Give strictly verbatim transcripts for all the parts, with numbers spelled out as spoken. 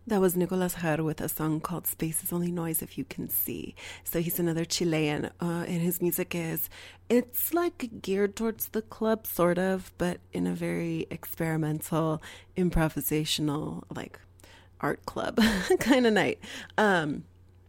That was Nicolas Herr with a song called Space is Only Noise If You Can See. So he's another Chilean, uh, and his music is, it's like geared towards the club, sort of, but in a very experimental, improvisational, like art club kind of night. Um,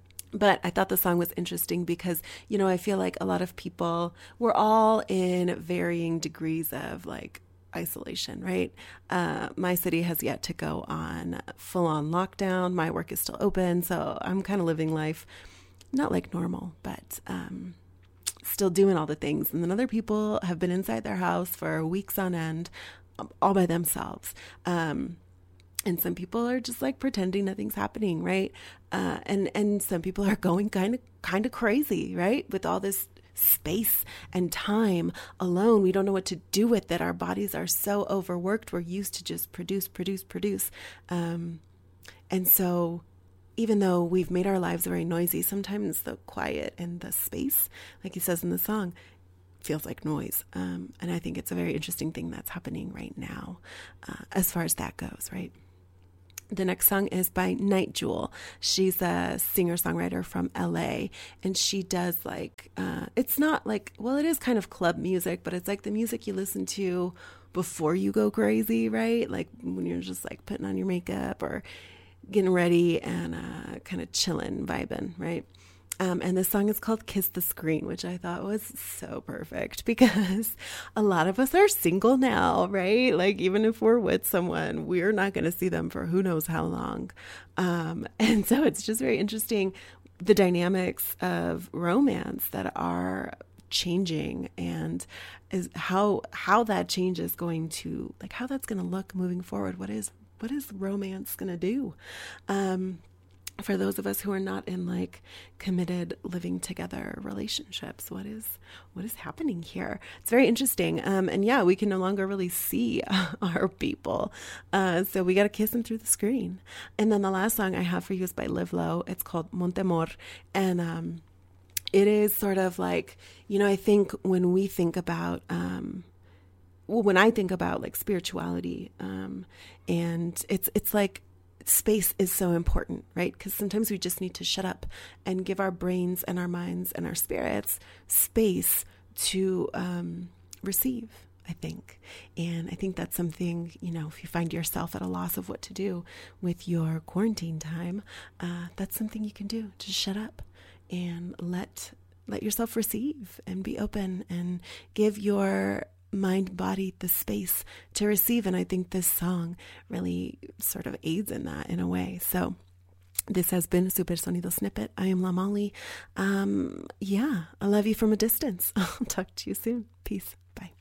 But I thought the song was interesting because, you know, I feel like a lot of people, we're all in varying degrees of like isolation, right? Uh, my city has yet to go on full on lockdown. My work is still open. So I'm kind of living life, not like normal, but um, still doing all the things. And then other people have been inside their house for weeks on end, all by themselves. Um, And some people are just like pretending nothing's happening, right? Uh, and and some people are going kind of kind of crazy, right? With all this space and time alone, we don't know what to do with it. Our bodies are so overworked. We're used to just produce, produce, produce. Um, and so even though we've made our lives very noisy, sometimes the quiet and the space, like he says in the song, feels like noise. Um, and I think it's a very interesting thing that's happening right now, uh, as far as that goes, right? The next song is by Night Jewel. She's a singer-songwriter from L A, and she does like, uh, it's not like, well, it is kind of club music, but it's like the music you listen to before you go crazy, right? Like when you're just like putting on your makeup or getting ready and uh, kind of chilling, vibing, right? Um, and this song is called Kiss the Screen, which I thought was so perfect because a lot of us are single now, right? Like even if we're with someone, we're not going to see them for who knows how long. Um, and so it's just very interesting, the dynamics of romance that are changing and is how how that change is going to, like how that's going to look moving forward. What is what is romance going to do? Um For those of us who are not in like committed living together relationships, what is what is happening here? It's very interesting. Um, and yeah, we can no longer really see our people. Uh, so we got to kiss them through the screen. And then the last song I have for you is by Live Low. It's called Montemor. And um, it is sort of like, you know, I think when we think about, um, well, when I think about like spirituality, um, and it's it's like, space is so important, right? Because sometimes we just need to shut up and give our brains and our minds and our spirits space to um, receive, I think. And I think that's something, you know, if you find yourself at a loss of what to do with your quarantine time, uh, that's something you can do. Just shut up and let let yourself receive and be open and give your mind, body, the space to receive. And I think this song really sort of aids in that in a way. So this has been Super Sonido Snippet. I am La Molly. Um, yeah, I love you from a distance. I'll talk to you soon. Peace. Bye.